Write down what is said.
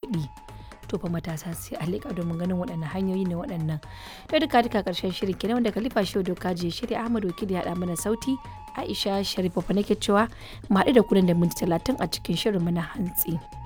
kuɗi. To fa matasa sai a leƙa domin ganin waɗannan hanyoyi ne waɗannan. To duka ƙarshen shirin kenan wanda Khalifa Shehu Doka je shirya Ahmad Wakili ya haɗa mana sauti. Aisha Sharifa nake cewa mu haɗu da ku da minti 30 a cikin shirin mu na hantsi.